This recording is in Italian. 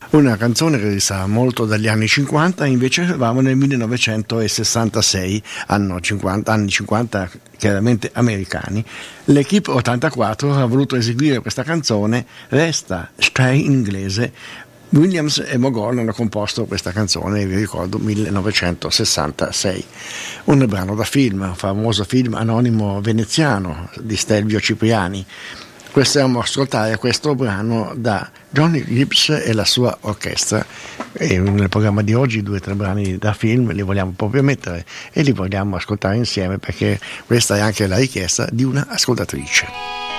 Una canzone che risale molto dagli anni 50, invece eravamo nel 1966, anni 50 chiaramente americani. L'Equipe 84 ha voluto eseguire questa canzone, resta Stay in inglese. Williams e Mogol hanno composto questa canzone, vi ricordo, 1966. Un brano da film, un famoso film anonimo veneziano di Stelvio Cipriani. Possiamo ascoltare questo brano da Johnny Gibbs e la sua orchestra, e nel programma di oggi 2 o 3 brani da film li vogliamo proprio mettere e li vogliamo ascoltare insieme, perché questa è anche la richiesta di una ascoltatrice.